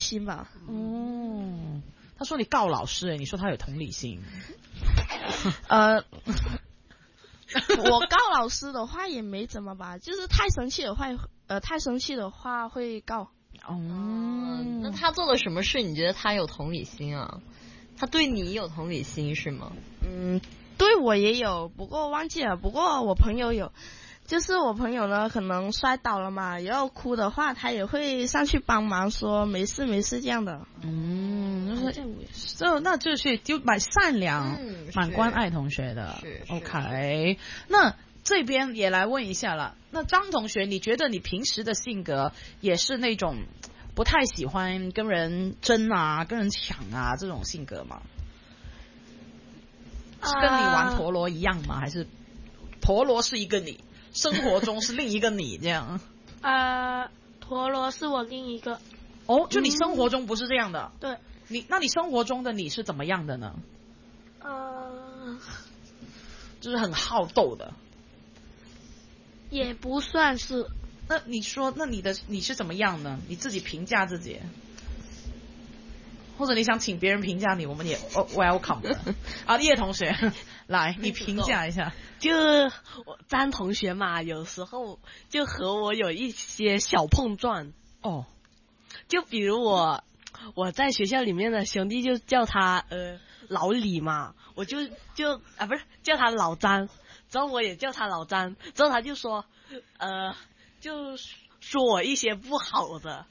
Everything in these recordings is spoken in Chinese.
心吧。 他说你告老师，你说他有同理心。 我告老师的话也没怎么吧，就是太生气的话会告。 那他做了什么事你觉得他有同理心啊？他对你有同理心是吗？ 对我也有，不过忘记了。不过我朋友有，就是我朋友呢可能摔倒了嘛，然后哭的话他也会上去帮忙说没事没事这样的。 那就是就蛮善良，蛮关爱同学的。OK， 那这边也来问一下了。那张同学，你觉得你平时的性格也是那种不太喜欢跟人争啊、跟人抢啊这种性格吗？是跟你玩陀螺一样吗？还是陀螺是一个你，生活中是另一个你这样？ 陀螺是我另一个。 就你生活中不是这样的。 对。 那你生活中的你是怎么样的呢？就是很好斗的。 也不算是。 那你说，那你是怎么样呢？你自己评价自己，或者你想请别人评价你，我们也welcome 的。叶同学，来，你评价一下。 就张同学嘛，有时候就和我有一些小碰撞。就比如我在学校里面的兄弟就叫他老李嘛，我就不是叫他老张，之后我也叫他老张，之后他就说就说我一些不好的。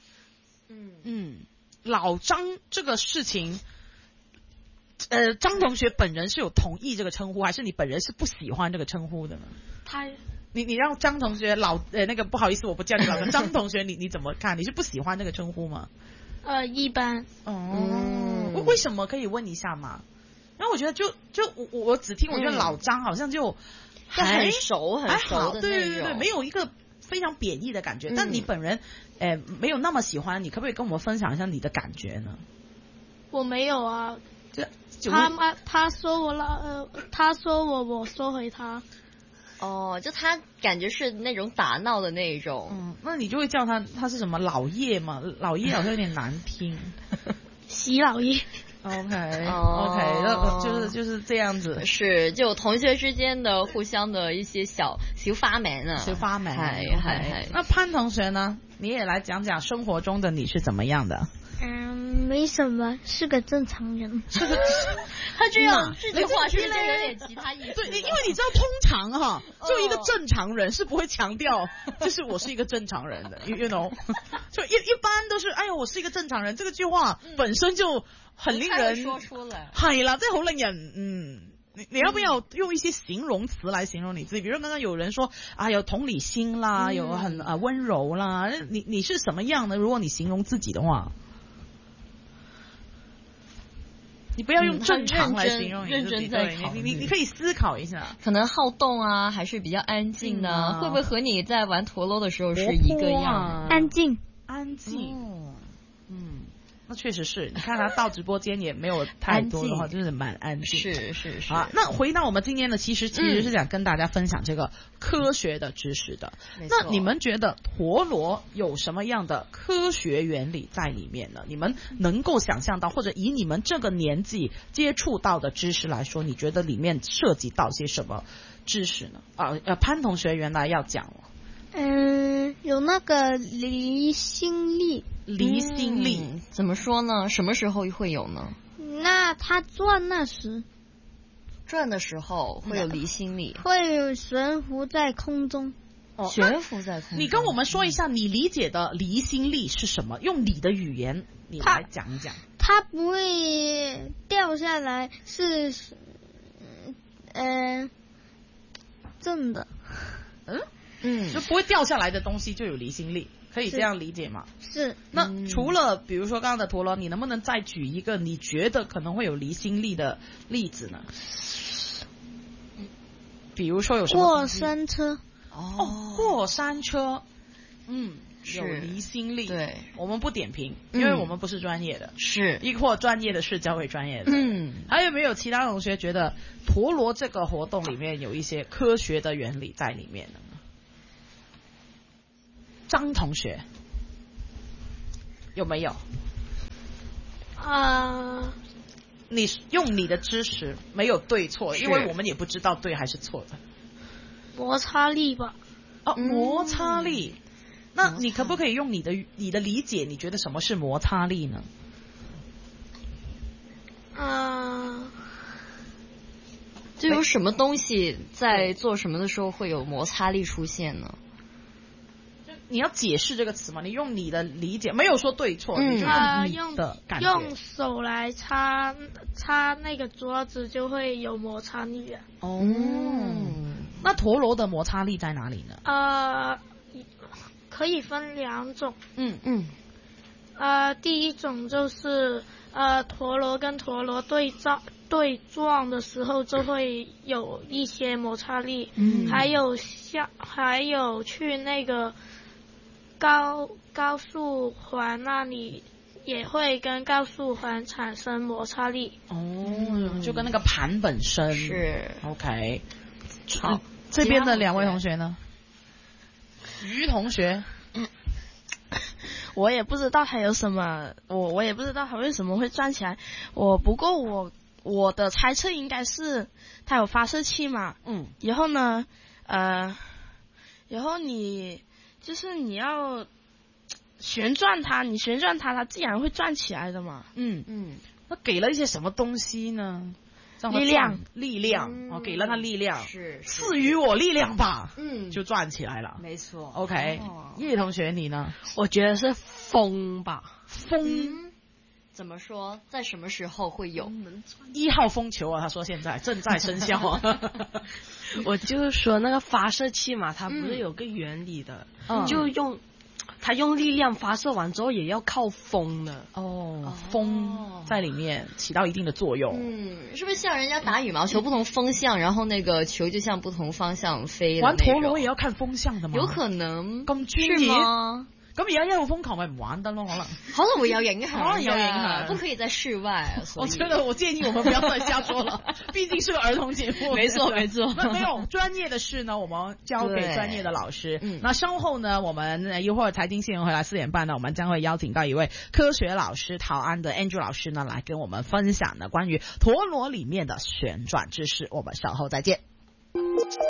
老张这个事情，张同学本人是有同意这个称呼，还是你本人是不喜欢这个称呼的呢？你让张同学那个不好意思，我不叫你老张。张同学，你怎么看？你是不喜欢这个称呼吗？ 一般。 为什么可以问一下吗？然后我觉得就我只听，我觉得老张好像就很熟很熟的那种， 对，没有一个非常贬义的感觉。但你本人没有那么喜欢，你可不可以跟我们分享一下你的感觉呢？ 我没有啊。他说我说回他。 就他感觉是那种打闹的那种。 那你就会叫他是什么老叶吗？老叶好像有点难听。 习老叶。 OK，就是这样子。 是，就同学之间的互相的一些小花名啊。 小花名。那潘同学呢？你也来讲讲生活中的你是怎么样的？ 没什么，是个正常人。 他这句话是不是就有点其他意思？ 对，因为你知道，通常就一个正常人是不会强调，就是我是一个正常人的，you know， 就一般都是，哎呦，我是一个正常人，这句话本身就很令人说出来， 係啦，即係好令人你要不要用一些形容词来形容你自己？比如刚刚有人说有同理心啦，有很温柔啦，你是什么样的？如果你形容自己的话。你不要用正常来形容你自己，你可以思考一下， 可能好动啊，还是比较安静呢？会不会和你在玩陀螺的时候是一个样？ 安静。 那确实是，你看他到直播间也没有太多的话，真的蛮安静。 是。 那回到我们今天的，其实是想跟大家分享这个科学的知识的。那你们觉得陀螺有什么样的科学原理在里面呢？你们能够想象到，或者以你们这个年纪接触到的知识来说，你觉得里面涉及到些什么知识呢？潘同学原来要讲了。 有那个离心力。 离心力怎么说呢？什么时候会有呢？ 那它转的时候会有离心力， 会悬浮在空中。 悬浮在空中。 你跟我们说一下你理解的离心力是什么？用你的语言你来讲一讲。 它不会掉下来，是正的。 就不会掉下来的东西就有离心力，可以这样理解吗？ 是。 那除了比如说刚刚的陀螺，你能不能再举一个你觉得可能会有离心力的例子呢？比如说有什么？ 过山车。 过山车。有离心力。 对， 我们不点评，因为我们不是专业的。 是。 亦或专业的事交给专业的。还有没有其他同学觉得陀螺这个活动里面有一些科学的原理在里面呢？张同学有没有？ 你用你的知识，没有对错，因为我们也不知道对还是错的。 摩擦力吧。 摩擦力。那你可不可以用你的理解，你觉得什么是摩擦力呢？ 就有什么东西在做什么的时候会有摩擦力出现呢？ 你要解释这个词吗？你用你的理解，没有说对错，你就用你的感觉。 用手来擦那个桌子就会有摩擦力啊。 那陀螺的摩擦力在哪里呢？ 可以分2种。第一种就是陀螺跟陀螺对撞的时候就会有一些摩擦力。还有去那个高速环那里也会跟高速环产生摩擦力。 就跟那个盘本身是 OK。好，这边的2位同学呢？于同学。 我也不知道它有什么，我也不知道它为什么会转起来。不过我的猜测应该是它有发射器嘛。然后呢，然后你要旋转它，你旋转它自然会转起来的嘛。 那给了一些什么东西呢？力量，给了他力量，赐予我力量吧，就转起来了， 没错。 OK，叶同学你呢？ 我觉得是风吧。 风怎么说？在什么时候会有 ？1号风球啊，他说现在正在生效啊。 我就是说那个发射器嘛，它不是有个原理的，就它用力量发射完之后也要靠风的。 风在里面起到一定的作用。 是不是像人家打羽毛球不同风向，然后那个球就向不同方向飞的？ 玩陀螺也要看风向的吗？ 有可能。 咁專業嗎？ 咁而家1號風球咪唔玩得咯？ 可能會有影響，不可以在室外。 我覺得我建議我們不要再瞎說了，畢竟是個兒童節目。 沒錯。 那沒有專業的事呢，我們交給專業的老師。那稍後呢，我們一會兒財經新聞回來4點半呢，我們將會邀請到一位科學老師陶安的 Andrew 老師呢，來跟我們分享呢關於陀螺裡面的旋轉知識。我們稍後再見。